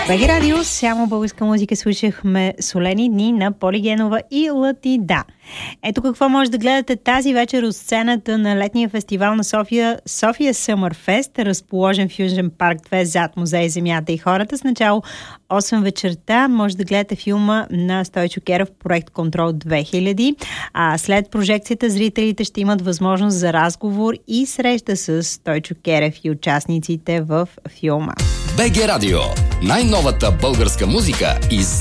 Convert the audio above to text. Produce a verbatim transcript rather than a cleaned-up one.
БГ Радио, само българска музика, слушахме Солени дни на Поли Генова и Латида. Ето какво може да гледате тази вечер от сцената на летния фестивал на София, София Summer Fest, разположен в Южен парк две зад Музей Земята и хората. С начало осем вечерта може да гледате филма на Стойчо Керов, проект Контрол две хиляди, а след прожекцията зрителите ще имат възможност за разговор и среща с Стойчо Керов и участниците в филма. БГ Радио. Най-новата българска музика из